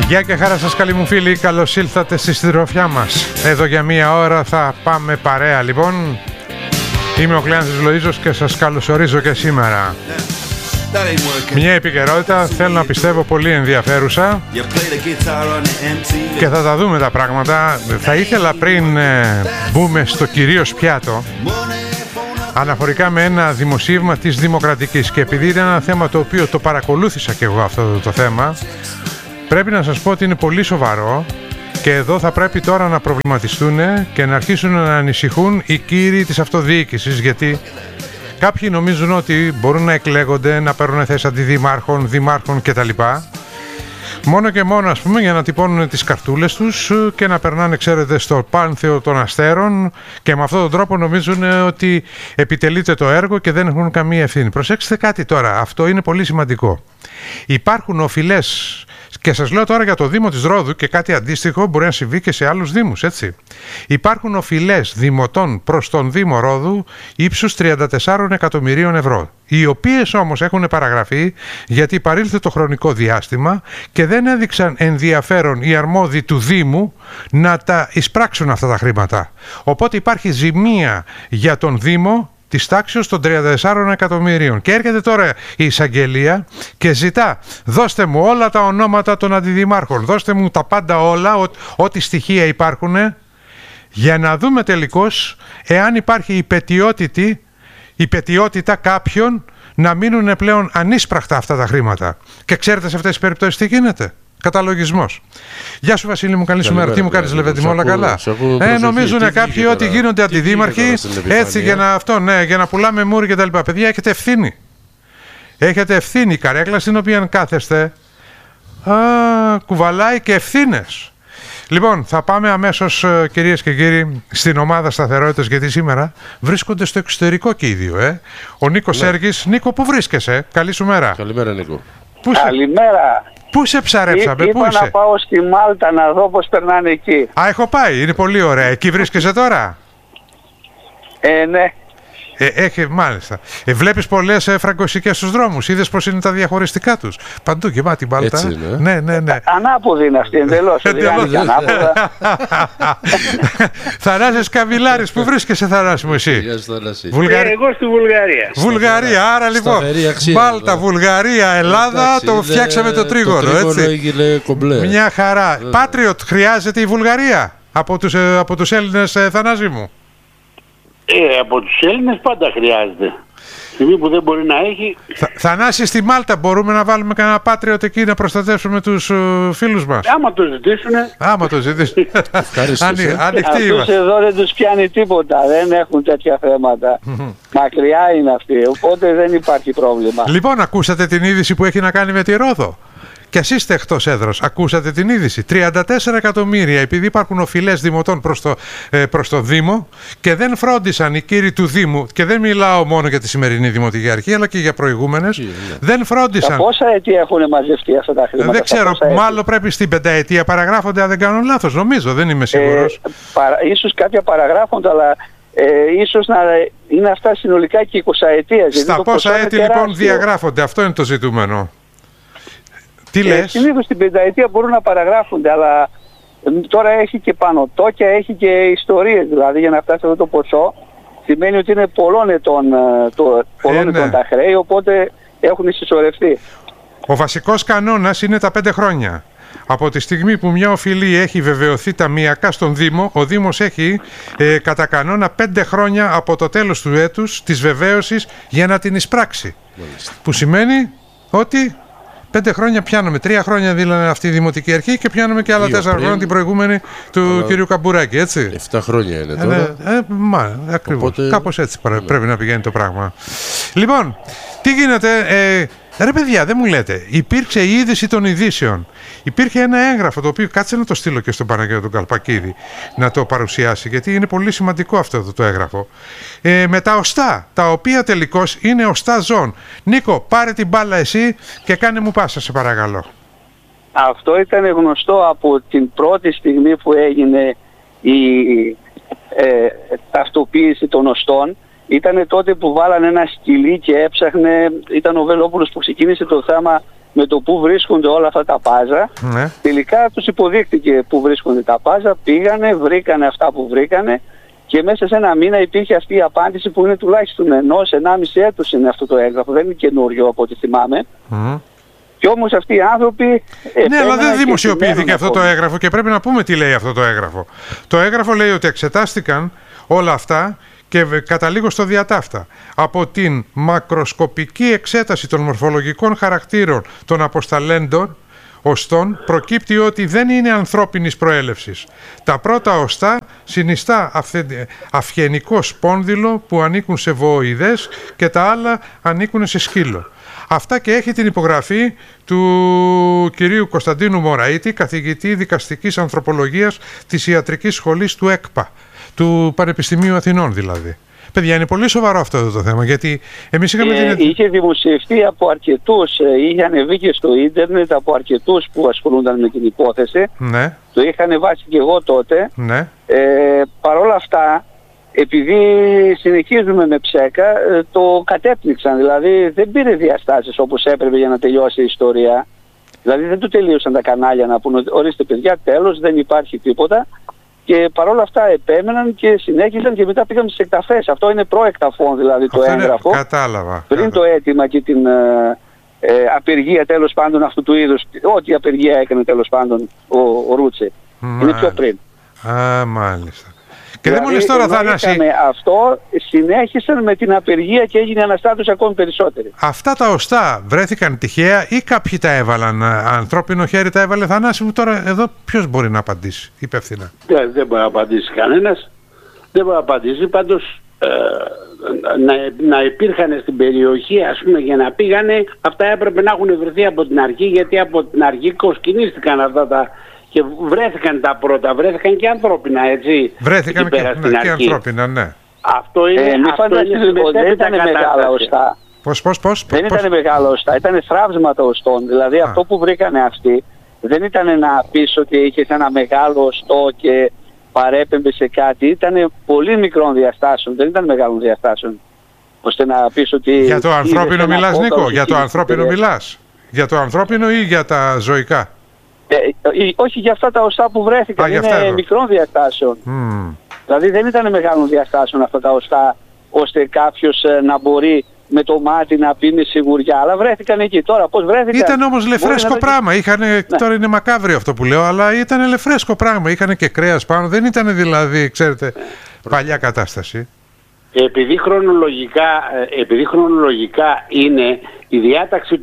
Γεια και χαρά σας καλοί μου φίλοι, καλώς ήλθατε στη συντροφιά μας. Εδώ για μία ώρα θα πάμε παρέα λοιπόν. Είμαι ο Κλεάνθης Λοΐζος και σας καλωσορίζω και σήμερα. Μια επικαιρότητα θέλω να πιστεύω πολύ ενδιαφέρουσα και θα τα δούμε τα πράγματα. Θα ήθελα πριν μπούμε στο κυρίως πιάτο αναφορικά με ένα δημοσίευμα της Δημοκρατικής, και επειδή είναι ένα θέμα το οποίο το παρακολούθησα και εγώ αυτό το θέμα, πρέπει να σας πω ότι είναι πολύ σοβαρό και εδώ θα πρέπει τώρα να προβληματιστούν και να αρχίσουν να ανησυχούν οι κύριοι της αυτοδιοίκησης, γιατί κάποιοι νομίζουν ότι μπορούν να εκλέγονται, να παίρνουν θέσεις αντιδημάρχων, δημάρχων κτλ. Μόνο και μόνο, ας πούμε, για να τυπώνουν τις καρτούλες τους και να περνάνε, ξέρετε, στο πάνθεο των αστέρων, και με αυτόν τον τρόπο νομίζουν ότι επιτελείται το έργο και δεν έχουν καμία ευθύνη. Προσέξτε κάτι τώρα, αυτό είναι πολύ σημαντικό. Υπάρχουν οφειλές, και σας λέω τώρα για το Δήμο της Ρόδου, και κάτι αντίστοιχο μπορεί να συμβεί και σε άλλους δήμους, έτσι. Υπάρχουν οφειλές δημοτών προς τον Δήμο Ρόδου ύψους 34 εκατομμυρίων ευρώ, οι οποίες όμως έχουν παραγραφεί γιατί παρήλθε το χρονικό διάστημα και δεν έδειξαν ενδιαφέρον οι αρμόδιοι του Δήμου να τα εισπράξουν αυτά τα χρήματα. Οπότε υπάρχει ζημία για τον Δήμο της τάξης των 34 εκατομμυρίων. Και έρχεται τώρα η εισαγγελία και ζητά: δώστε μου όλα τα ονόματα των αντιδημάρχων, δώστε μου τα πάντα όλα, ό,τι στοιχεία υπάρχουν, για να δούμε τελικώς εάν υπάρχει υπετιότητα κάποιων να μείνουν πλέον ανίσπραχτα αυτά τα χρήματα. Και ξέρετε σε αυτές τις περιπτώσεις τι γίνεται? Καταλογισμός. Γεια σου Βασίλη μου, καλή σου μέρα. Τι μου κάνεις Λεβέντη μου, όλα καλά? Νομίζουν κάποιοι ότι γίνονται αντιδήμαρχοι έτσι για να πουλάμε μούρι και τα λοιπά. Παιδιά, έχετε ευθύνη. Έχετε ευθύνη. Η καρέκλα στην οποία κάθεστε κουβαλάει και ευθύνες. Λοιπόν, θα πάμε αμέσως, κυρίες και κύριοι, στην ομάδα σταθερότητας, γιατί σήμερα βρίσκονται στο εξωτερικό και οι δύο. Ο Νίκος Σέργης. Νίκο, πού βρίσκεσαι? Καλή σου μέρα. Καλημέρα, Νίκο. Καλημέρα. Πού σε ψαρέψαμε, πού είσαι? Να πάω στη Μάλτα να δω πώς περνάνε εκεί. Α, έχω πάει, είναι πολύ ωραία. Εκεί βρίσκεσαι τώρα? Ναι. Μάλιστα. Βλέπεις πολλές φραγκοσικές στους δρόμους? Είδες πως είναι τα διαχωριστικά τους? Παντού γεμάτη Μάλτα. Έτσι είναι. Ναι. Ανάποδη είναι αυτή, εντελώς. Θανάσης Καβιλάρης, πού βρίσκεσαι Θανάση μου εσύ? Εγώ στη Βουλγαρία. Βουλγαρία, άρα λοιπόν Μάλτα, Βουλγαρία, Ελλάδα, το φτιάξαμε το τρίγωνο, έτσι. Έγινε κομπλέ. Μια χαρά. Patriot χρειάζεται η Βουλγαρία από τους Έλληνες, Θανάση μου? Από τους Έλληνες πάντα χρειάζεται. Στιγμή που δεν μπορεί να έχει. Θανάση, στη Μάλτα μπορούμε να βάλουμε κανένα Patriot εκεί να προστατεύσουμε τους φίλους μας? Άμα το ζητήσουνε. Άμα το ζητήσουν. Ανοιχτοί είμαστε. Αυτούς εδώ δεν τους πιάνει τίποτα. Δεν έχουν τέτοια θέματα. Μακριά είναι αυτοί. Οπότε δεν υπάρχει πρόβλημα. Λοιπόν, ακούσατε την είδηση που έχει να κάνει με τη Ρόδο? Και εσείς είστε εκτός έδρος, ακούσατε την είδηση? 34 εκατομμύρια επειδή υπάρχουν οφειλές δημοτών προς το Δήμο και δεν φρόντισαν οι κύριοι του Δήμου, και δεν μιλάω μόνο για τη σημερινή Δημοτική Αρχή αλλά και για προηγούμενες, δεν φρόντισαν. Πόσα αιτία έχουν μαζευτεί αυτά τα χρήματα? Δεν ξέρω, μάλλον πρέπει στην πενταετία παραγράφονται, αν δεν κάνω λάθος, νομίζω, δεν είμαι σίγουρος. Ίσως κάποια παραγράφονται, αλλά ίσως να είναι αυτά συνολικά και 20 ετίας. Στα πόσα έτη λοιπόν διαγράφονται? Αυτό είναι το ζητούμενο. Τι λες? Συνήθως στην πενταετία μπορούν να παραγράφονται, αλλά τώρα έχει και πανωτόκια, έχει και ιστορίες. Δηλαδή για να φτάσει αυτό το ποσό σημαίνει ότι είναι πολλών ετών τα χρέη, οπότε έχουν συσσωρευτεί. Ο βασικός κανόνας είναι τα 5 χρόνια. Από τη στιγμή που μια οφειλή έχει βεβαιωθεί ταμιακά στον Δήμο, ο Δήμος έχει κατά κανόνα 5 χρόνια από το τέλος του έτους της βεβαίωσης για να την εισπράξει. Που σημαίνει ότι 5 χρόνια πιάνουμε, 3 χρόνια δήλανε αυτή η Δημοτική Αρχή και πιάνουμε και άλλα 4 χρόνια την προηγούμενη του κυρίου Καμπουράκη, έτσι. 7 χρόνια είναι τώρα. Ακριβώς. Οπότε... Κάπως έτσι πρέπει να πηγαίνει το πράγμα. Λοιπόν, τι γίνεται? Ρε παιδιά, δεν μου λέτε, υπήρξε η είδηση των ειδήσεων. Υπήρχε ένα έγγραφο το οποίο, κάτσε να το στείλω και στον Παναγιώτο τον Καλπακίδη να το παρουσιάσει, γιατί είναι πολύ σημαντικό αυτό το έγγραφο. Με τα οστά, τα οποία τελικώς είναι οστά ζών. Νίκο, πάρε την μπάλα εσύ και κάνε μου πάσα, σε παρακαλώ. Αυτό ήταν γνωστό από την πρώτη στιγμή που έγινε η ταυτοποίηση των οστών. Ήταν τότε που βάλανε ένα σκυλί και έψαχνε, ήταν ο Βελόπουλος που ξεκίνησε το θέμα με το που βρίσκονται όλα αυτά τα πάζα. Ναι. Τελικά τους υποδείχτηκε που βρίσκονται τα πάζα, πήγανε, βρήκανε αυτά που βρήκανε και μέσα σε ένα μήνα υπήρχε αυτή η απάντηση που είναι τουλάχιστον 1,5 έτους είναι αυτό το έγγραφο, δεν είναι καινούριο από ό,τι θυμάμαι. Και όμως αυτοί οι άνθρωποι... Ναι, αλλά δεν δημοσιοποιήθηκε αυτό το έγγραφο και πρέπει να πούμε τι λέει αυτό το έγγραφο. Το έγγραφο λέει ότι εξετάστηκαν όλα αυτά και καταλήγω στο διατάφτα. Από την μακροσκοπική εξέταση των μορφολογικών χαρακτήρων των αποσταλέντων οστών προκύπτει ότι δεν είναι ανθρώπινης προέλευσης. Τα πρώτα οστά συνιστά αυγενικό σπόνδυλο που ανήκουν σε βοηδές και τα άλλα ανήκουν σε σκύλο. Αυτά και έχει την υπογραφή του κυρίου Κωνσταντίνου Μωραΐτη, καθηγητή δικαστικής ανθρωπολογίας της Ιατρικής Σχολής του ΕΚΠΑ, του Πανεπιστημίου Αθηνών δηλαδή. Παιδιά, είναι πολύ σοβαρό αυτό το θέμα, γιατί εμείς είχαμε είχε δημοσιευτεί από αρκετούς, είχε ανεβεί και στο ίντερνετ από αρκετούς που ασχολούνταν με την υπόθεση. Ναι. Το είχα ανεβάσει και εγώ τότε. Ναι. Παρ' όλα αυτά, επειδή συνεχίζουμε με ψέκα, το κατέπνιξαν. Δηλαδή δεν πήρε διαστάσεις όπως έπρεπε για να τελειώσει η ιστορία. Δηλαδή δεν το τελείωσαν τα κανάλια να πούνε ορίστε παιδιά, τέλος, δεν υπάρχει τίποτα. Και παρόλα αυτά επέμεναν και συνέχισαν και μετά πήγαμε στις εκταφές. Αυτό είναι προεκταφών δηλαδή το έγγραφο. Κατάλαβα. Πριν το αίτημα και την απεργία τέλος πάντων αυτού του είδους. Ό,τι απεργία έκανε τέλος πάντων ο Ρούτσε. Είναι πιο πριν. Μάλιστα. Και δεν μου λες τώρα, Θανάση, αυτό συνέχισαν με την απεργία και έγινε αναστάτωση ακόμη περισσότερη. Αυτά τα οστά βρέθηκαν τυχαία ή κάποιοι τα έβαλαν, ανθρώπινο χέρι τα έβαλε? Θανάση μου, τώρα εδώ ποιος μπορεί να απαντήσει υπεύθυνα? Δεν μπορεί να απαντήσει κανένας. Δεν μπορεί να απαντήσει. Πάντως να υπήρχαν στην περιοχή, ας πούμε, για να πήγανε, αυτά έπρεπε να έχουν βρεθεί από την αρχή, γιατί από την αρχή κοσκινίστηκαν αυτά τα... Και βρέθηκαν τα πρώτα, βρέθηκαν και ανθρώπινα, έτσι. Βρέθηκαν και ανθρώπινα, ναι. Αυτό είναι, δεν ήταν μεγάλα οστά. Πώς. Δεν ήταν μεγάλα οστά, ήταν θραύσματα οστών. Δηλαδή αυτό που βρήκανε αυτοί δεν ήταν να πεις ότι είχε ένα μεγάλο οστό και παρέπεμπε σε κάτι. Ήταν πολύ μικρών διαστάσεων, δεν ήταν μεγάλων διαστάσεων. Ώστε να πεις ότι... Για το ανθρώπινο μιλάς, Νίκο? Για το ανθρώπινο μιλάς? Για το ανθρώπινο ή για τα ζωικά? Όχι, για αυτά τα οστά που βρέθηκαν, είναι μικρών διαστάσεων. Δηλαδή δεν ήταν μεγάλων διαστάσεων αυτά τα οστά, ώστε κάποιος να μπορεί με το μάτι να πει με σιγουριά, αλλά βρέθηκαν εκεί. Τώρα πώς βρέθηκαν? Ήταν όμως λεφρέσκο πράγμα, τώρα είναι μακάβριο αυτό που λέω, αλλά ήταν λεφρέσκο πράγμα, είχαν και κρέας πάνω, δεν ήταν δηλαδή, ξέρετε, παλιά κατάσταση. Επειδή χρονολογικά είναι η διάταξη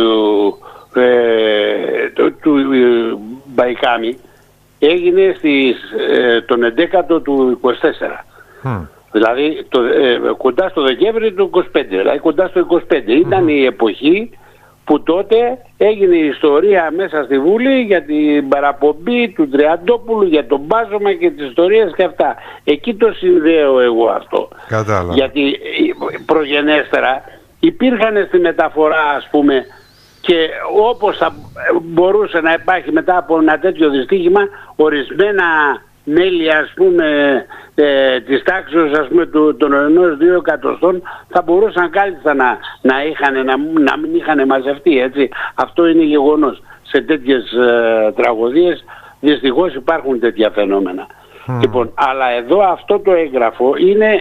του Μπαϊκάμι έγινε τον 11ο του 24. Δηλαδή κοντά στο Δεκέμβριο του 25, δηλαδή κοντά στο 25. Ήταν η εποχή που τότε έγινε η ιστορία μέσα στη Βουλή για την παραπομπή του Τριαντόπουλου, για τον μπάζωμα και τις ιστορίες και αυτά. Εκεί το συνδέω εγώ αυτό. Κατάλαβα. Γιατί προγενέστερα υπήρχαν στη μεταφορά, ας πούμε, και όπως θα μπορούσε να υπάρχει μετά από ένα τέτοιο δυστύχημα, ορισμένα μέλη, ας πούμε, της τάξης, ας πούμε, των 1-2 εκατοστών θα μπορούσαν κάλλιστα να μην είχαν μαζευτεί, έτσι. Αυτό είναι γεγονός. Σε τέτοιες τραγωδίες δυστυχώς υπάρχουν τέτοια φαινόμενα. Λοιπόν, αλλά εδώ αυτό το έγγραφο είναι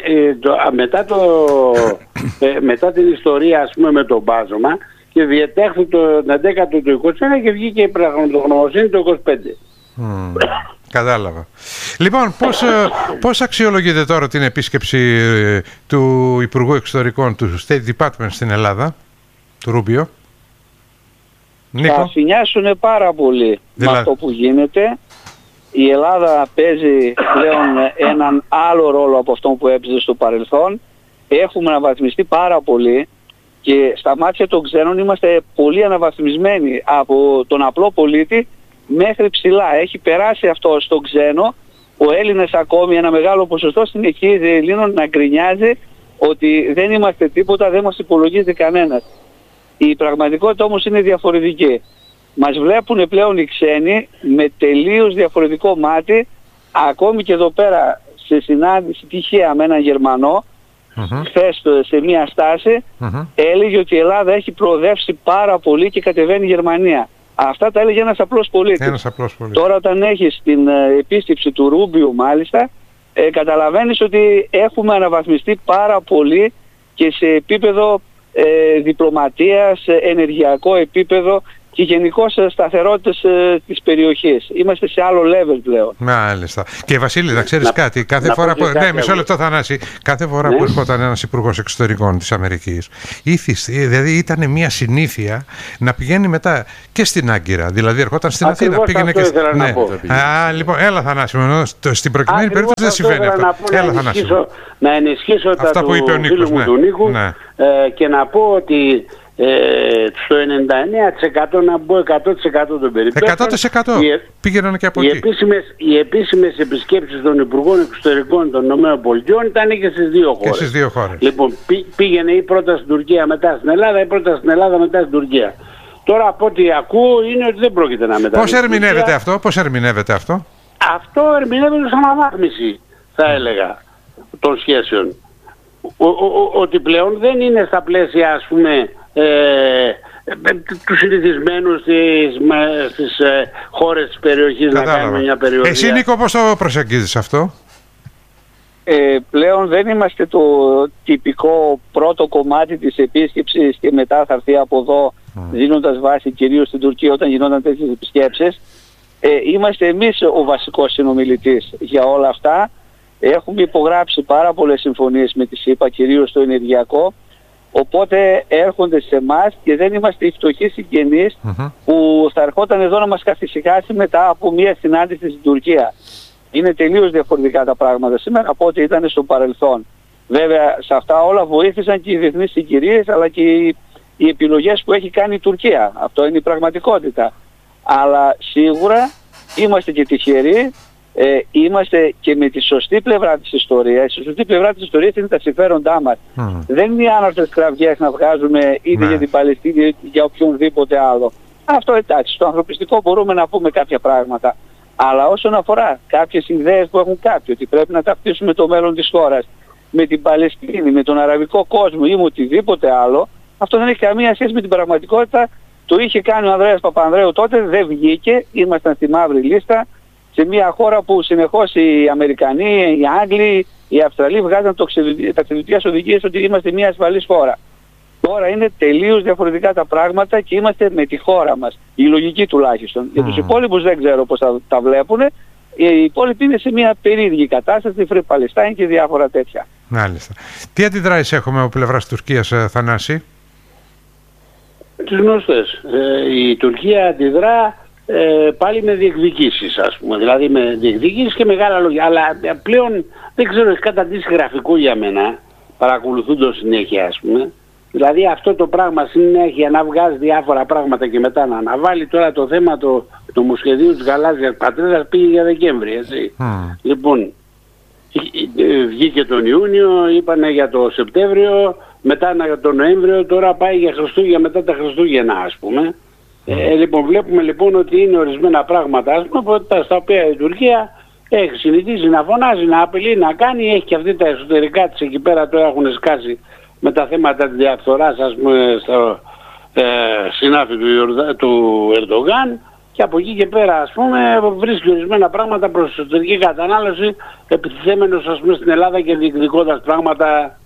μετά την ιστορία, ας πούμε, με το μπάζωμα, και διετέχθη το 11ο του 21 και βγήκε η πραγματογνωμοσύνη το 25. Κατάλαβα. Λοιπόν, πώς αξιολογείτε τώρα την επίσκεψη του Υπουργού Εξωτερικών του State Department στην Ελλάδα, του Ρούμπιο? Νίκο? Θα αφηνιάσουν πάρα πολύ με αυτό που γίνεται. Η Ελλάδα παίζει πλέον έναν άλλο ρόλο από αυτό που έπαιζε στο παρελθόν. Έχουμε αναβαθμιστεί πάρα πολύ. Και στα μάτια των ξένων είμαστε πολύ αναβαθμισμένοι από τον απλό πολίτη μέχρι ψηλά. Έχει περάσει αυτό στον ξένο. Ο Έλληνας ακόμη, ένα μεγάλο ποσοστό, συνεχίζει Ελλήνων να γκρινιάζει ότι δεν είμαστε τίποτα, δεν μας υπολογίζει κανένας. Η πραγματικότητα όμως είναι διαφορετική. Μας βλέπουν πλέον οι ξένοι με τελείως διαφορετικό μάτι. Ακόμη και εδώ πέρα σε συνάντηση τυχαία με έναν Γερμανό, χθες σε μια στάση, έλεγε ότι η Ελλάδα έχει προοδεύσει πάρα πολύ και κατεβαίνει η Γερμανία. Αυτά τα έλεγε ένας απλός πολίτης. Τώρα όταν έχεις την επίσκεψη του Ρούμπιου μάλιστα, καταλαβαίνεις ότι έχουμε αναβαθμιστεί πάρα πολύ και σε επίπεδο διπλωματίας, ενεργειακό επίπεδο και γενικώς σταθερότητες της περιοχής. Είμαστε σε άλλο level πλέον. Μάλιστα. Και Βασίλη, να ξέρεις κάτι. Κάθε φορά που... Ναι, μισό λεπτό Θανάση. Κάθε φορά που έρχονταν ένας υπουργός εξωτερικών της Αμερικής, δηλαδή ήταν μια συνήθεια να πηγαίνει μετά και στην Άγκυρα. Δηλαδή ερχόταν στην Αθήνα. Πήγαινε και στην... Ναι. Λοιπόν, έλα Θανάση. Στην προκειμένη περίπτωση δεν συμβαίνει αυτό. Έλα Θανάση. Να ενισχύσω τα του φίλου μου του Νίκου και να πω ότι στο 99% να μπω 100% των περιπτώσεων 100% πήγαιναν και από εκεί. Οι επίσημες επισκέψεις των Υπουργών Εξωτερικών των ΗΠΑ ήταν και στις δύο χώρες. Λοιπόν, πήγαινε ή πρώτα στην Τουρκία μετά στην Ελλάδα ή πρώτα στην Ελλάδα μετά στην Τουρκία. Τώρα από ό,τι ακούω είναι ότι δεν πρόκειται να μεταβεί. Πώς ερμηνεύεται αυτό? Αυτό ερμηνεύεται σαν αναβάθμιση, θα έλεγα, των σχέσεων. Ότι πλέον δεν είναι στα πλαίσια, ας πούμε, του συνηθισμένου στις χώρες της περιοχής. Κατάλαβα. Να κάνουμε μια περιοχή. Εσύ Νίκο πώς το προσεγγίζεις αυτό? Πλέον δεν είμαστε το τυπικό πρώτο κομμάτι της επίσκεψης και μετά θα έρθει από εδώ δίνοντας βάση κυρίως στην Τουρκία όταν γινόταν τέτοιες επισκέψεις. Είμαστε εμείς ο βασικός συνομιλητής για όλα αυτά. Έχουμε υπογράψει πάρα πολλές συμφωνίες με τη ΣΥΠΑ, κυρίως στο ενεργειακό. Οπότε έρχονται σε εμάς και δεν είμαστε οι φτωχοί συγγενείς που θα ερχόταν εδώ να μας καθησυχάσει μετά από μια συνάντηση στην Τουρκία. Είναι τελείως διαφορετικά τα πράγματα σήμερα από ό,τι ήταν στο παρελθόν. Βέβαια σε αυτά όλα βοήθησαν και οι διεθνείς συγκυρίες αλλά και οι επιλογές που έχει κάνει η Τουρκία. Αυτό είναι η πραγματικότητα. Αλλά σίγουρα είμαστε και τυχεροί. Είμαστε και με τη σωστή πλευρά της ιστορίας. Η σωστή πλευρά της ιστορίας είναι τα συμφέροντά μας. Δεν είναι οι άναρθρες κραυγές να βγάζουμε είτε για την Παλαιστίνη είτε για οποιονδήποτε άλλο. Αυτό εντάξει, στο ανθρωπιστικό μπορούμε να πούμε κάποια πράγματα. Αλλά όσον αφορά κάποιες ιδέες που έχουν κάποιοι, ότι πρέπει να ταυτίσουμε το μέλλον της χώρας με την Παλαιστίνη, με τον αραβικό κόσμο ή με οτιδήποτε άλλο, αυτό δεν έχει καμία σχέση με την πραγματικότητα. Το είχε κάνει ο Ανδρέας Παπανδρέου τότε, δεν βγήκε, ήμασταν στη μαύρη λίστα. Σε μια χώρα που συνεχώς οι Αμερικανοί, οι Άγγλοι, οι Αυστραλοί βγάζαν ταξιδιωτικές οδηγίες ότι είμαστε μια ασφαλής χώρα. Τώρα είναι τελείως διαφορετικά τα πράγματα και είμαστε με τη χώρα μας. Η λογική τουλάχιστον. Για τους υπόλοιπους δεν ξέρω πώς θα τα βλέπουν. Οι υπόλοιποι είναι σε μια περίεργη κατάσταση, Free Palestine και διάφορα τέτοια. Μάλιστα. Τι αντιδράσεις έχουμε από πλευράς Τουρκίας, Θανάση? Τις γνωστές. Η Τουρκία αντιδρά πάλι με διεκδικήσεις, ας πούμε. Δηλαδή με διεκδικήσεις και μεγάλα λόγια. Αλλά πλέον δεν ξέρω, έχει καταντήσει γραφικό για μένα, παρακολουθούντος συνέχεια, ας πούμε. Δηλαδή αυτό το πράγμα συνέχεια να βγάζει διάφορα πράγματα και μετά να αναβάλει. Τώρα το θέμα του νομοσχεδίου της γαλάζιας πατρίδας πήγε για Δεκέμβρη, έτσι. Λοιπόν, βγήκε τον Ιούνιο, είπανε για το Σεπτέμβριο, μετά για τον Νοέμβριο, τώρα πάει για Χριστούγεννα, μετά τα Χριστούγεννα, ας πούμε. Λοιπόν, βλέπουμε λοιπόν ότι είναι ορισμένα πράγματα, ας πούμε, στα οποία η Τουρκία έχει συνηθίσει να φωνάζει, να απειλεί, να κάνει, έχει και αυτή τα εσωτερικά της εκεί πέρα, τώρα έχουν σκάσει με τα θέματα της διαφθοράς, ας πούμε, στο συνάφη του Ερντογάν, και από εκεί και πέρα, ας πούμε, βρίσκει ορισμένα πράγματα προς εσωτερική κατανάλωση, επιτιθέμενος, ας πούμε, στην Ελλάδα και διεκδικώντας πράγματα,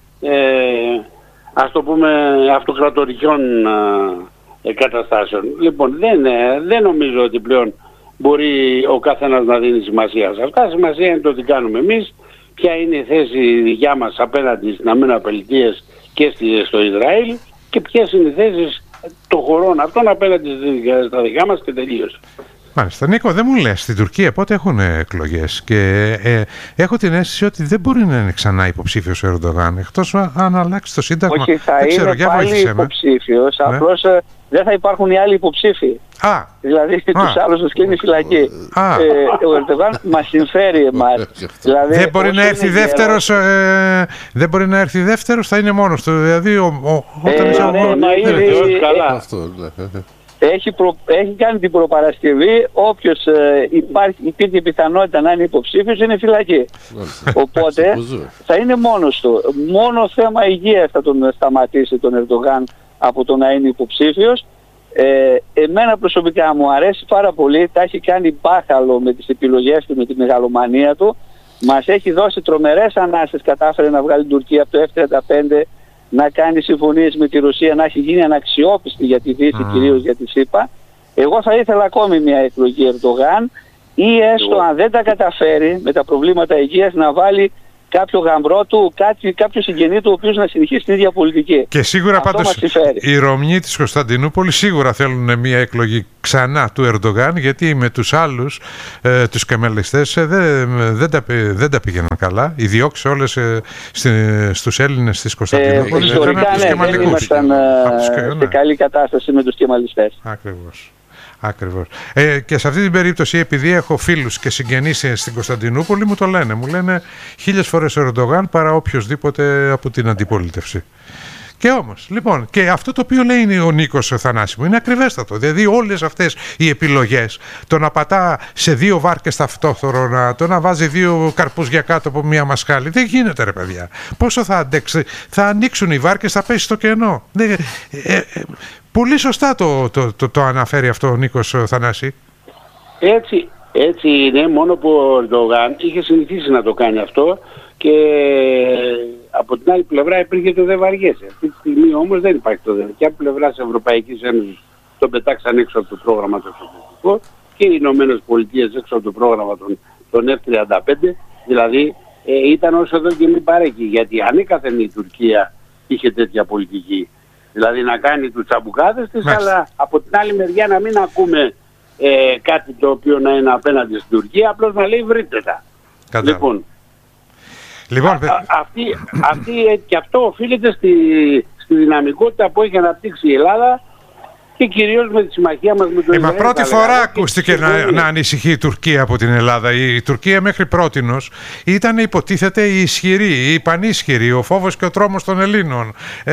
ας το πούμε, αυτοκρατορικών καταστάσεων. Λοιπόν, δεν νομίζω ότι πλέον μπορεί ο καθένας να δίνει σημασία σε αυτά. Σημασία είναι το τι κάνουμε εμείς, ποια είναι η θέση δικιά μας απέναντι στις ΗΠΑ και στο Ισραήλ και ποιες είναι οι θέσεις των χωρών αυτών απέναντι στα δικά μας και τελείωσε. Μάλιστα. Νίκο, δεν μου λες, στην Τουρκία πότε έχουν εκλογές? Και έχω την αίσθηση ότι δεν μπορεί να είναι ξανά υποψήφιος ο Ερντογάν, εκτός αν αλλάξει το Σύνταγμα. Όχι, θα είναι πάλι υποψήφιος, απλώς δεν θα υπάρχουν οι άλλοι υποψήφοι. Δηλαδή τους άλλους τους κλείνει φυλακή. Ο Ερντογάν μας συμφέρει εμάς. Δηλαδή, δεν μπορεί να έρθει δεύτερος, δεν μπορεί να έρθει δεύτερος, θα είναι μόνος του. Δηλαδή όταν έχει κάνει την προπαρασκευή. Όποιος υπήρχε πιθανότητα να είναι υποψήφιος είναι φυλακή. Οπότε θα είναι μόνος του. Μόνο θέμα υγείας θα τον σταματήσει τον Ερντογάν από το να είναι υποψήφιος. Εμένα προσωπικά μου αρέσει πάρα πολύ. Τα έχει κάνει μπάχαλο με τις επιλογές του, με τη μεγαλομανία του. Μας έχει δώσει τρομερές ανάσες. Κατάφερε να βγάλει την Τουρκία από το F-35, να κάνει συμφωνίες με τη Ρωσία, να έχει γίνει αναξιόπιστη για τη Δύση, κυρίως για τη ΣΥΠΑ. Εγώ θα ήθελα ακόμη μια εκλογή Ερντογάν, ή έστω αν δεν τα καταφέρει με τα προβλήματα υγείας να βάλει κάποιο γαμπρό του, κάποιο συγγενή του, ο οποίος να συνεχίσει την ίδια πολιτική. Και σίγουρα πάντως οι Ρωμιοί της Κωνσταντινούπολης σίγουρα θέλουν μια εκλογή ξανά του Ερντογάν, γιατί με τους άλλους, τους κεμαλιστές, δεν τα πήγαιναν καλά. Οι διώξεις όλες στους Έλληνες της Κωνσταντινούπολης ιστορικά δεν ήμασταν σε καλή κατάσταση με τους κεμαλιστές. Ακριβώς. Και σε αυτή την περίπτωση, επειδή έχω φίλους και συγγενείς στην Κωνσταντινούπολη, μου το λένε. Μου λένε 1000 φορές ο Ερντογάν παρά οποιοδήποτε από την αντιπολίτευση. Και όμως, λοιπόν, και αυτό το οποίο λέει ο Νίκος Θανάσιμου είναι ακριβέστατο. Δηλαδή όλες αυτές οι επιλογές, το να πατά σε 2 βάρκες ταυτόχρονα, το να βάζει 2 καρπούζια κάτω από μία μασχάλη, δεν γίνεται ρε παιδιά. Πόσο θα αντέξει, θα ανοίξουν οι βάρκες, θα πέσει στο κενό. Πολύ σωστά το αναφέρει αυτό ο Νίκος Θανάση. Έτσι είναι, μόνο που ο Ερντογάν είχε συνηθίσει να το κάνει αυτό και από την άλλη πλευρά υπήρχε το δεν βαριέσαι. Αυτή τη στιγμή όμως δεν υπάρχει το δεν. Και από πλευράς Ευρωπαϊκής Ένωσης τον πετάξαν έξω από το πρόγραμμα το εξοπλιστικό και οι Ηνωμένες Πολιτείες έξω από το πρόγραμμα των F-35. Δηλαδή ήταν όσο εδώ και μην παρέκει, γιατί ανέκαθεν η Τουρκία είχε τέτοια πολιτική. Δηλαδή να κάνει τους τσαμπουκάδες της, αλλά από την άλλη μεριά να μην ακούμε κάτι το οποίο να είναι απέναντι στην Τουρκία, απλώς να λέει βρείτε τα. Λοιπόν, και αυτό οφείλεται στη δυναμικότητα που έχει αναπτύξει η Ελλάδα και κυρίως με τη συμμαχία μας με το Ισραήλ. Μα πρώτη φορά ακούστηκε να ανησυχεί η Τουρκία από την Ελλάδα. Η Τουρκία μέχρι πρότινος ήταν, υποτίθεται, η ισχυρή, η πανίσχυρη, ο φόβος και ο τρόμος των Ελλήνων.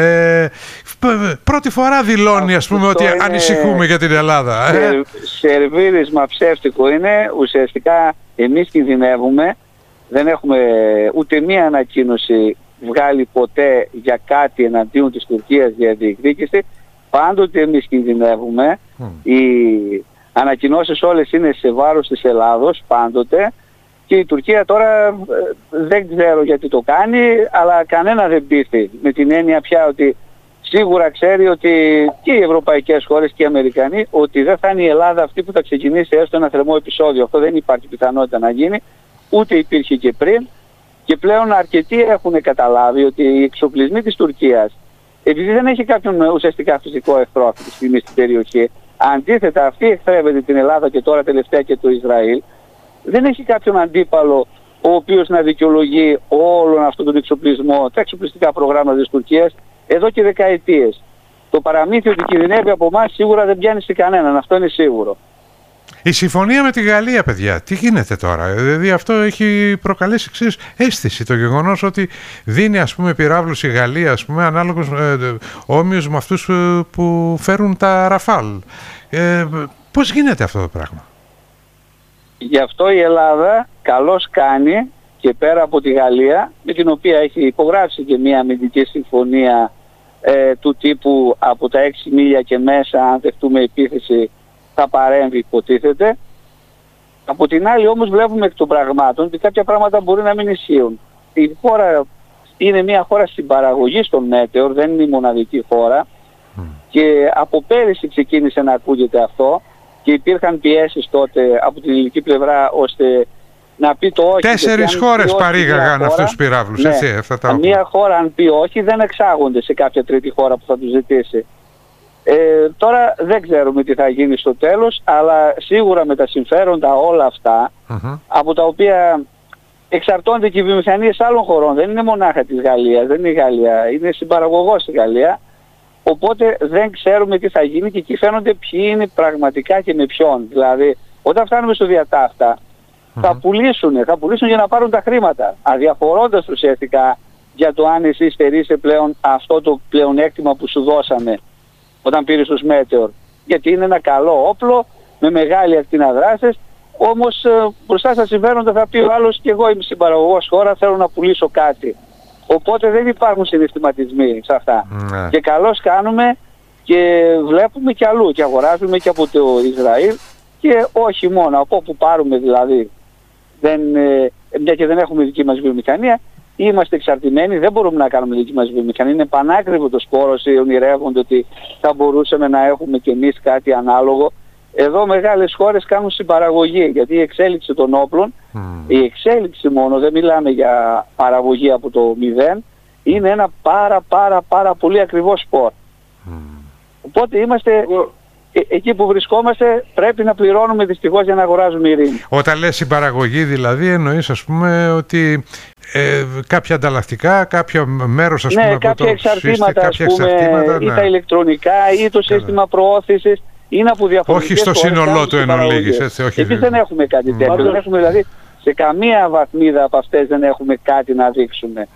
Πρώτη φορά δηλώνει, ας πούμε, ότι ανησυχούμε για την Ελλάδα. Σερβίρισμα ψεύτικο είναι. Ουσιαστικά εμείς κινδυνεύουμε. Δεν έχουμε ούτε μία ανακοίνωση βγάλει ποτέ για κάτι εναντίον της Τουρκίας για διεκδίκηση. Πάντοτε εμείς κινδυνεύουμε. Οι ανακοινώσεις όλες είναι σε βάρος της Ελλάδος πάντοτε, και η Τουρκία τώρα δεν ξέρω γιατί το κάνει, αλλά κανένα δεν πείθει, με την έννοια πια ότι σίγουρα ξέρει ότι και οι ευρωπαϊκές χώρες και οι Αμερικανοί ότι δεν θα είναι η Ελλάδα αυτή που θα ξεκινήσει έστω ένα θερμό επεισόδιο. Αυτό δεν υπάρχει πιθανότητα να γίνει, ούτε υπήρχε και πριν, και πλέον αρκετοί έχουν καταλάβει ότι οι εξοπλισμοί της Τουρκίας, επειδή δεν έχει κάποιον ουσιαστικά φυσικό εχθρό αυτή τη στιγμή στην περιοχή, αντίθετα αυτή εχθρεύεται την Ελλάδα και τώρα τελευταία και το Ισραήλ, δεν έχει κάποιον αντίπαλο ο οποίος να δικαιολογεί όλον αυτόν τον εξοπλισμό, τα εξοπλιστικά προγράμματα της Τουρκίας εδώ και δεκαετίες. Το παραμύθι ότι κινδυνεύει από εμάς σίγουρα δεν πιάνει σε κανέναν, αυτό είναι σίγουρο. Η συμφωνία με τη Γαλλία, παιδιά, τι γίνεται τώρα? Δηλαδή αυτό έχει προκαλέσει εξής αίσθηση, το γεγονός ότι δίνει, ας πούμε, πυράβλους η Γαλλία, ας πούμε, ανάλογος όμοιος με αυτούς που φέρουν τα Ραφάλ. Πώς γίνεται αυτό το πράγμα? Γι' αυτό η Ελλάδα καλώς κάνει, και πέρα από τη Γαλλία, με την οποία έχει υπογράψει και μια αμυντική συμφωνία του τύπου από τα 6 μίλια και μέσα, αν δεχτούμε επίθεση, θα παρέμβει, υποτίθεται. Από την άλλη όμως βλέπουμε εκ των πραγμάτων ότι κάποια πράγματα μπορεί να μην ισχύουν. Η χώρα είναι μια χώρα συμπαραγωγής των Μέτεωρ, δεν είναι η μοναδική χώρα, και από πέρυσι ξεκίνησε να ακούγεται αυτό και υπήρχαν πιέσεις τότε από την ελληνική πλευρά ώστε να πει το όχι. 4 χώρες παρήγαγαν αυτούς τους πυράβλους. Ναι, έτσι, μια χώρα αν πει όχι δεν εξάγονται σε κάποια τρίτη χώρα που θα τους ζητήσει. Τώρα δεν ξέρουμε τι θα γίνει στο τέλος, αλλά σίγουρα με τα συμφέροντα όλα αυτά, από τα οποία εξαρτώνται και οι βιομηχανίες άλλων χωρών, δεν είναι μονάχα της Γαλλίας, δεν είναι η Γαλλία, είναι συμπαραγωγός η Γαλλία, οπότε δεν ξέρουμε τι θα γίνει και εκεί φαίνονται ποιοι είναι πραγματικά και με ποιον. Δηλαδή όταν φτάνουμε στο διατάφτα θα πουλήσουν για να πάρουν τα χρήματα, αδιαφορώντας ουσιαστικά για το αν εσύ στερείσαι πλέον αυτό το πλεονέκτημα που σου δώσαμε όταν πήρες τους Μέτεωρ. γιατί είναι ένα καλό όπλο με μεγάλη ακτίνα δράσης. Όμως μπροστά στα συμφέροντα θα πει ο άλλος και εγώ είμαι συμπαραγωγός χώρα, θέλω να πουλήσω κάτι. Οπότε δεν υπάρχουν συναισθηματισμοί σε αυτά. Και καλώς κάνουμε και βλέπουμε και αλλού και αγοράζουμε και από το Ισραήλ και όχι μόνο, από όπου πάρουμε δηλαδή. Μια και δεν έχουμε δική μας βιομηχανία, είμαστε εξαρτημένοι, δεν μπορούμε να κάνουμε δική μας βιομηχανία. Είναι πανάκριβο το σπόρος, ονειρεύονται ότι θα μπορούσαμε να έχουμε κι εμείς κάτι ανάλογο. Εδώ μεγάλες χώρες κάνουν συμπαραγωγή, γιατί η εξέλιξη των όπλων, η εξέλιξη μόνο, δεν μιλάμε για παραγωγή από το μηδέν, είναι ένα πάρα πολύ ακριβό σπορ. Οπότε είμαστε εκεί που βρισκόμαστε, πρέπει να πληρώνουμε δυστυχώς για να αγοράζουμε ειρήνη. Όταν λες συμπαραγωγή δηλαδή εννοείς ας πούμε ότι κάποια ανταλλακτικά, κάποιο μέρος ας πούμε από κάποια εξαρτήματα, ή τα ηλεκτρονικά ή το σύστημα προώθησης. Είναι από διαφορετικές. Όχι στο σύνολό του εν ολίγης, έτσι. Εμείς δεν έχουμε κάτι τέτοιο. Δεν έχουμε, δηλαδή, σε καμία βαθμίδα από αυτές δεν έχουμε κάτι να δείξουμε.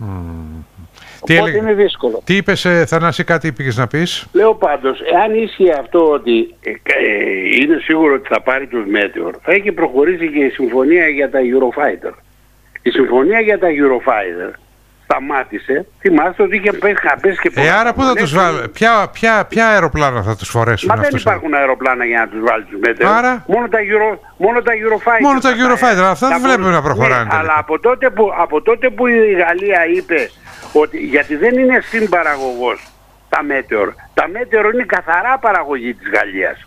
Οπότε είναι δύσκολο. Τι είπες, Θανάση, κάτι πήγες να πεις? Λέω πάντως, εάν ίσχυε αυτό ότι είναι σίγουρο ότι θα πάρει τους Meteor, θα έχει προχωρήσει και η συμφωνία για τα Eurofighter. Η συμφωνία για τα Eurofighter σταμάτησε, θυμάστε ότι είχε πέσει και πολλά. Άρα πού θα τους βάλουν, ποια αεροπλάνα θα τους φορέσουν? Μα δεν υπάρχουν αεροπλάνα για να τους βάλει τους Meteor. Άρα μόνο τα Eurofighter. Μόνο τα Eurofighter, αυτά δεν βλέπουμε να προχωράνε. Ναι, αλλά από τότε που η Γαλλία είπε ότι, γιατί δεν είναι συμπαραγωγός τα Meteor. Τα Meteor είναι καθαρά παραγωγή της Γαλλίας.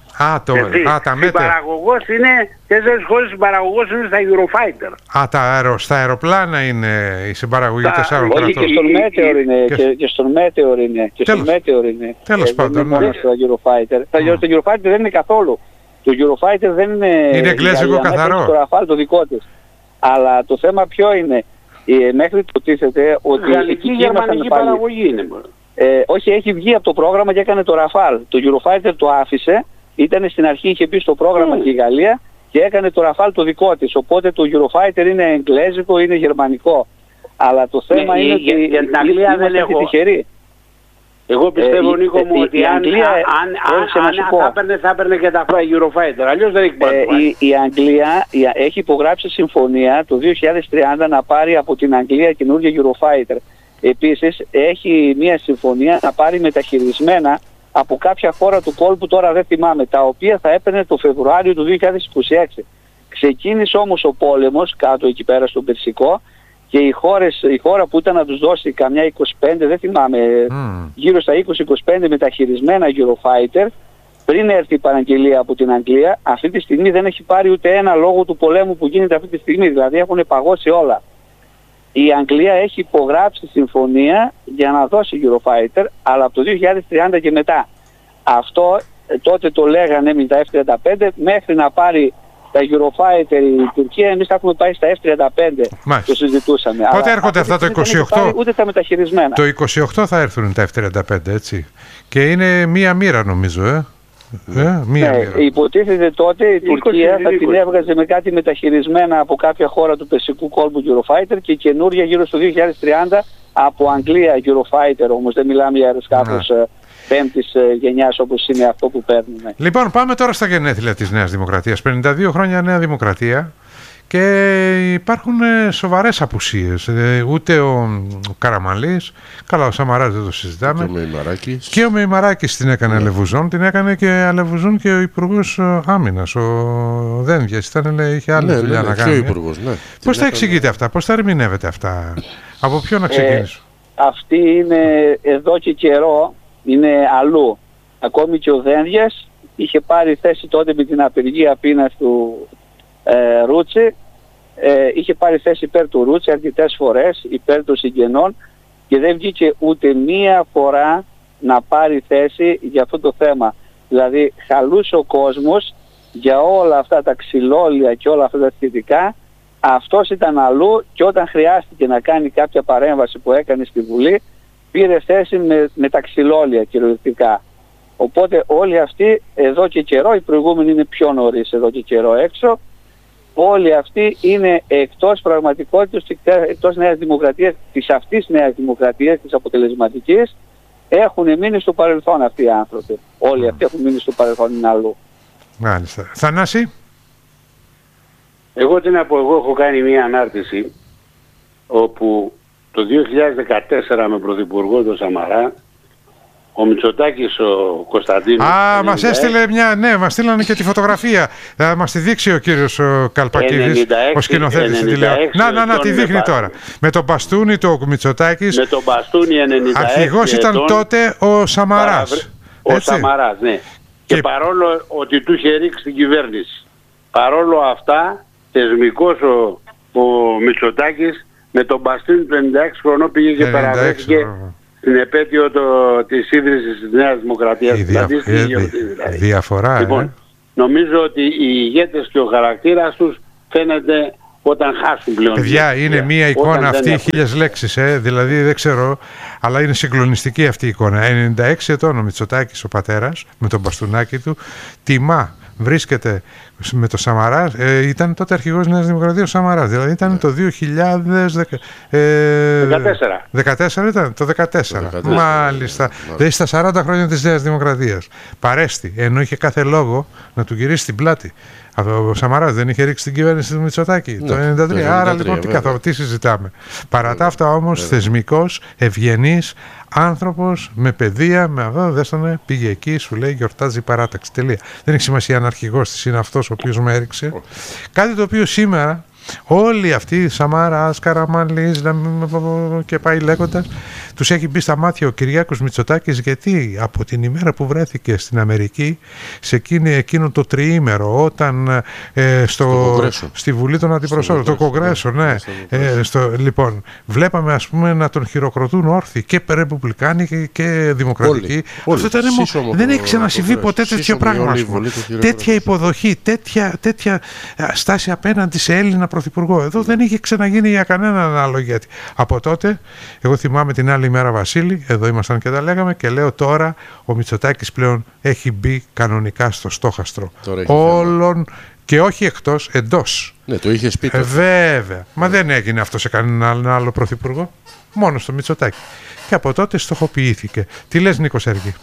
Τα Meteor. Συμπαραγωγός είναι, 4 χώρες συμπαραγωγός είναι στα Eurofighter. Στα αεροπλάνα είναι η συμπαραγωγή 4 κρατών. Όχι, και στον Meteor είναι. Και στον Meteor είναι. Και στον Meteor είναι. Τέλος πάντων. Μόνο στα Eurofighter. Το Eurofighter δεν είναι καθόλου. Το Eurofighter δεν είναι. Είναι εγγλέζικο καθαρό. Το Rafale το δικό της. Αλλά το θέμα ποιο είναι? Μέχρι που τίθεται ότι η γερμανική παραγωγή είναι. Όχι, έχει βγει από το πρόγραμμα και έκανε το Rafale. Το Eurofighter το άφησε. Ήταν στην αρχή, είχε μπει στο πρόγραμμα και η Γαλλία και έκανε το Rafale το δικό της. Οπότε το Eurofighter είναι εγγλέζικο, είναι γερμανικό. Αλλά το θέμα είναι ότι για την Αγγλία δεν έχω τυχεροί. Εγώ πιστεύω, Νίκο μου, ότι αν θα έπαιρνε και τα Eurofighter. Αλλιώς δεν έχει πάρει. Η Αγγλία έχει υπογράψει συμφωνία το 2030 να πάρει από την Αγγλία καινούργια Eurofighter. Επίσης έχει μια συμφωνία να πάρει μεταχειρισμένα από κάποια χώρα του κόλπου, τώρα δεν θυμάμαι, τα οποία θα έπαιρνε το Φεβρουάριο του 2026. Ξεκίνησε όμως ο πόλεμος κάτω εκεί πέρα στον Περσικό και η χώρα που ήταν να τους δώσει καμιά 25, δεν θυμάμαι, γύρω στα 20-25 μεταχειρισμένα Eurofighter, πριν έρθει η παραγγελία από την Αγγλία, αυτή τη στιγμή δεν έχει πάρει ούτε ένα λόγο του πολέμου που γίνεται αυτή τη στιγμή, δηλαδή έχουν παγώσει όλα. Η Αγγλία έχει υπογράψει συμφωνία για να δώσει Eurofighter, αλλά από το 2030 και μετά. Αυτό τότε το λέγανε με τα F-35, μέχρι να πάρει τα Eurofighter η Τουρκία, εμείς θα έχουμε πάει στα F-35. Το συζητούσαμε. Πότε έρχονται αυτά το 28? Ούτε τα μεταχειρισμένα. Το 28 θα έρθουν τα F-35, έτσι. Και είναι μία μοίρα νομίζω, υποτίθεται τότε η Τουρκία θα την έβγαζε με κάτι μεταχειρισμένα από κάποια χώρα του Περσικού κόλπου Eurofighter και καινούρια γύρω στο 2030 από Αγγλία Eurofighter, όμως δεν μιλάμε για αεροσκάφος πέμπτης γενιάς όπως είναι αυτό που παίρνουμε. Λοιπόν, πάμε τώρα στα γενέθλια της Νέας Δημοκρατίας. 52 χρόνια Νέα Δημοκρατία και υπάρχουν σοβαρές απουσίες. Ούτε ο Καραμανλής, καλά ο Σαμαράς δεν το συζητάμε. Και ο Μεϊμαράκης την έκανε αλεβουζόν, την έκανε και αλεβουζόν και ο Υπουργός Άμυνας, ο Δένδιας, είχε άλλη δουλειά να κάνει. Πώς τα εξηγείτε αυτά, πώς τα ερμηνεύετε αυτά, από ποιον να ξεκινήσω? Αυτή είναι εδώ και καιρό, είναι αλλού. Ακόμη και ο Δένδιας είχε πάρει θέση τότε με την απεργία πείνας του Ρούτσι, είχε πάρει θέση υπέρ του Ρούτσι αρκετές φορές, υπέρ των συγγενών και δεν βγήκε ούτε μία φορά να πάρει θέση για αυτό το θέμα. Δηλαδή χαλούσε ο κόσμος για όλα αυτά τα ξυλόλια και όλα αυτά τα σχετικά. Αυτός ήταν αλλού και όταν χρειάστηκε να κάνει κάποια παρέμβαση που έκανε στη Βουλή, πήρε θέση με τα ξυλόλια κυριολεκτικά. Οπότε όλοι αυτοί εδώ και καιρό, οι προηγούμενοι είναι πιο νωρίς εδώ και καιρό έξω, όλοι αυτοί είναι εκτός πραγματικότητας, εκτός Νέας Δημοκρατίας, της αυτής Νέας Δημοκρατίας, της αποτελεσματικής, έχουν μείνει στο παρελθόν αυτοί οι άνθρωποι. Όλοι αυτοί έχουν μείνει στο παρελθόν, είναι αλλού. Μάλιστα. Θανάση. Εγώ τι να πω, εγώ έχω κάνει μία ανάρτηση όπου το 2014 με πρωθυπουργό τον Σαμαρά, ο Μητσοτάκης, ο Κωνσταντίνος... Μας έστειλε μια, ναι, μας στείλανε και τη φωτογραφία. Θα μας τη δείξει ο κύριος Καλπακίδης, ο σκηνοθέτης στην τηλεόραση. Να, τη δείχνει τώρα. Με τον μπαστούνι του ο Μητσοτάκης. Με τον μπαστούνι 96. Αρχηγός ήταν τότε ο Σαμαράς. Ο Σαμαράς, ναι. Και παρόλο ότι του είχε ρίξει την κυβέρνηση, παρόλο αυτά, θεσμικός ο Μητσοτάκης, με τον μπαστούνι του 96 χρονών πήγε και παραβρέθηκε στην επέτειο της ίδρυσης της Νέας Δημοκρατίας. Διαφορά. Λοιπόν, νομίζω ότι οι ηγέτες και ο χαρακτήρας τους φαίνεται όταν χάσουν πλέον. Παιδιά, είναι μία εικόνα αυτή, 1000 λέξεις, δηλαδή δεν ξέρω, αλλά είναι συγκλονιστική αυτή η εικόνα. 96 ετών ο Μητσοτάκης, ο πατέρας, με τον μπαστούνάκι του, τιμά. Βρίσκεται με το Σαμαρά, ήταν τότε αρχηγός Νέας Δημοκρατίας ο Σαμαράς, δηλαδή ήταν το 2014 ήταν, το 2014. Μάλιστα, δηλαδή στα 40 χρόνια της Νέας Δημοκρατίας. Παρέστη, ενώ είχε κάθε λόγο να του γυρίσει την πλάτη. Ο Σαμαράς δεν είχε ρίξει την κυβέρνηση του Μητσοτάκη το 1993. Άρα λοιπόν τι συζητάμε. Παρά τα αυτά όμως θεσμικός, ευγενής, άνθρωπος με παιδεία, με αυτό, δέστανε, πήγε εκεί, σου λέει γιορτάζει η παράταξη. Τελεία. Δεν έχει σημασία αν αρχηγός της είναι αυτός ο οποίος με έριξε. Κάτι το οποίο σήμερα όλοι αυτοί, Σαμάρας, Καραμανλής και πάει λέγοντας, τους έχει μπει στα μάτια ο Κυριάκος Μητσοτάκης, γιατί από την ημέρα που βρέθηκε στην Αμερική, σε εκείνο το τριήμερο, όταν στη Βουλή των Αντιπροσώπων, το Κογκρέσο, ναι, λοιπόν, βλέπαμε ας πούμε να τον χειροκροτούν όρθιοι και ρεπουμπλικάνοι και δημοκρατικοί. Αυτό δεν έχει ξανασυμβεί ποτέ τέτοιο πράγμα. Τέτοια υποδοχή, τέτοια στάση απέναντι σε Έλληνα πρωθυπουργό. Εδώ δεν είχε ξαναγίνει για κανέναν άλλο ηγέτη. Από τότε, εγώ θυμάμαι την άλλη μέρα, Βασίλη, εδώ ήμασταν και τα λέγαμε, και λέω τώρα ο Μητσοτάκης πλέον έχει μπει κανονικά στο στόχαστρο όλων και όχι εκτός, εντός. Ναι, το είχε πει. Βέβαια. Μα δεν έγινε αυτό σε κανέναν άλλο πρωθυπουργό. Μόνο στο Μητσοτάκη. Και από τότε στοχοποιήθηκε. Τι λες, Νίκο Σέργη?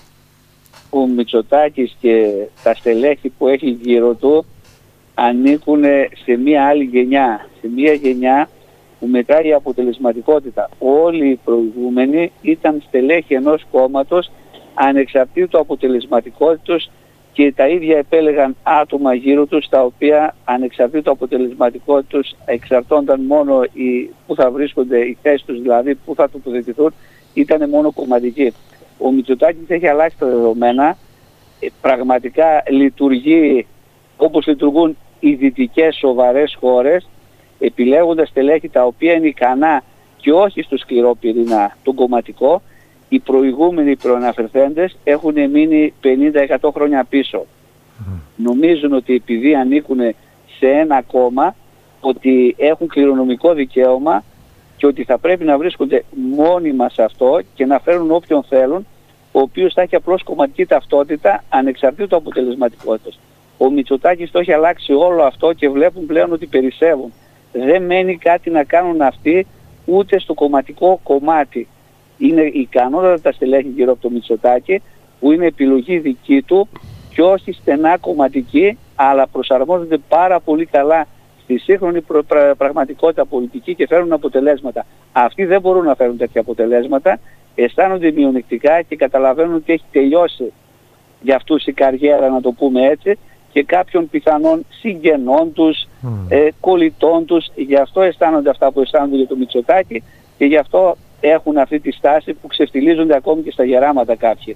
Ο Μητσοτάκης και τα στελέχη που έχει γύρω του ανήκουν σε μία άλλη γενιά. Σε μία γενιά που μετράει η αποτελεσματικότητα. Όλοι οι προηγούμενοι ήταν στελέχη ενός κόμματος ανεξαρτήτου αποτελεσματικότητας και τα ίδια επέλεγαν άτομα γύρω τους, τα οποία ανεξαρτήτου αποτελεσματικότητας εξαρτώνταν μόνο που θα βρίσκονται οι θέσεις τους, δηλαδή που θα τοποθετηθούν, ήταν μόνο κομματικοί. Ο Μητσοτάκης έχει αλλάξει τα δεδομένα, πραγματικά λειτουργεί όπως λειτουργούν οι δυτικές σοβαρές χώρες, επιλέγοντας στελέχη τα οποία είναι ικανά και όχι στο σκληρό πυρήνα τον κομματικό. Οι προηγούμενοι προαναφερθέντες έχουν μείνει 50-100 χρόνια πίσω. Νομίζουν ότι επειδή ανήκουν σε ένα κόμμα, ότι έχουν κληρονομικό δικαίωμα και ότι θα πρέπει να βρίσκονται μόνιμα σε αυτό και να φέρουν όποιον θέλουν, ο οποίος θα έχει απλώς κομματική ταυτότητα ανεξαρτήτου αποτελεσματικότητας. Ο Μητσοτάκης το έχει αλλάξει όλο αυτό και βλέπουν πλέον ότι περισσεύουν. Δεν μένει κάτι να κάνουν αυτοί ούτε στο κομματικό κομμάτι. Είναι ικανότατα τα στελέχη γύρω από το Μητσοτάκη, που είναι επιλογή δική του και όχι στενά κομματική, αλλά προσαρμόζονται πάρα πολύ καλά στη σύγχρονη πραγματικότητα πολιτική και φέρουν αποτελέσματα. Αυτοί δεν μπορούν να φέρουν τέτοια αποτελέσματα, αισθάνονται μειονεκτικά και καταλαβαίνουν ότι έχει τελειώσει για αυτούς η καριέρα, να το πούμε έτσι, και κάποιων πιθανών συγγενών τους, κολλητών τους. Γι' αυτό αισθάνονται αυτά που αισθάνονται για το Μητσοτάκη και γι' αυτό έχουν αυτή τη στάση που ξεφτιλίζονται ακόμη και στα γεράματα κάποιοι.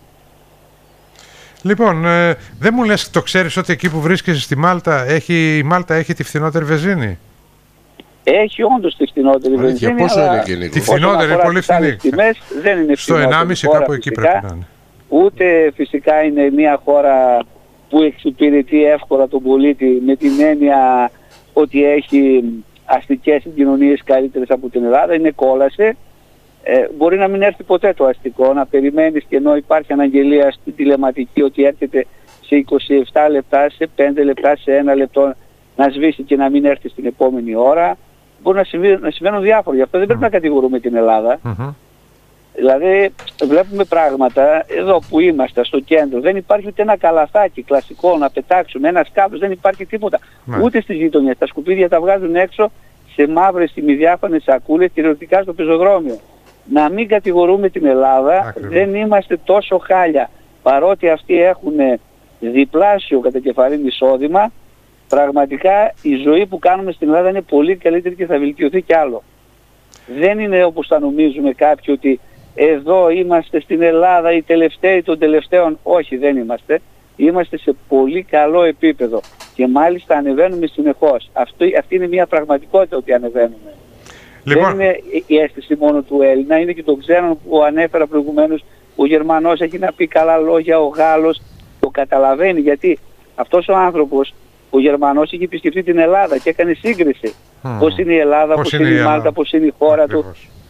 Λοιπόν, δεν μου λες, το ξέρεις ότι εκεί που βρίσκεσαι στη Μάλτα, η Μάλτα έχει τη φθηνότερη βενζίνη? Έχει όντως τη φθηνότερη βενζίνη, αλλά τη φθηνότερη, πολύ φθηνή. Δεν είναι στο 1,5 κάπου εκεί πρέπει να είναι. Ούτε φυσικά είναι μια χώρα που εξυπηρετεί εύκολα τον πολίτη, με την έννοια ότι έχει αστικές συγκοινωνίες καλύτερες από την Ελλάδα. Είναι κόλαση. Μπορεί να μην έρθει ποτέ το αστικό, να περιμένεις, και ενώ υπάρχει αναγγελία στην τηλεματική ότι έρχεται σε 27 λεπτά, σε 5 λεπτά, σε 1 λεπτό να σβήσει και να μην έρθει στην επόμενη ώρα. Μπορεί να συμβαίνουν διάφορα. Γι' αυτό δεν πρέπει να κατηγορούμε την Ελλάδα. Δηλαδή βλέπουμε πράγματα εδώ που είμαστε στο κέντρο. Δεν υπάρχει ούτε ένα καλαθάκι κλασικό να πετάξουμε, ένα σκάφος, δεν υπάρχει τίποτα. Ούτε στις γειτονιές. Τα σκουπίδια τα βγάζουν έξω σε μαύρες ημιδιάφανες σακούλες, κυριολεκτικά στο πεζοδρόμιο. Να μην κατηγορούμε την Ελλάδα, δεν είμαστε τόσο χάλια. Παρότι αυτοί έχουν διπλάσιο κατακεφαλήν εισόδημα, πραγματικά η ζωή που κάνουμε στην Ελλάδα είναι πολύ καλύτερη και θα βελτιωθεί κι άλλο. Δεν είναι όπως θα νομίζουμε κάποιοι ότι εδώ είμαστε στην Ελλάδα οι τελευταίοι των τελευταίων. Όχι, δεν είμαστε. Είμαστε σε πολύ καλό επίπεδο και μάλιστα ανεβαίνουμε συνεχώς. Αυτή είναι μια πραγματικότητα ότι ανεβαίνουμε. Δεν είναι η αίσθηση μόνο του Έλληνα, είναι και των ξένων που ανέφερα προηγουμένως. Ο Γερμανός έχει να πει καλά λόγια, ο Γάλλος το καταλαβαίνει, γιατί αυτός ο άνθρωπος, ο Γερμανός, είχε επισκεφτεί την Ελλάδα και έκανε σύγκριση. Πώς είναι η Ελλάδα, πώς είναι η Μάλτα, πώς είναι η χώρα του.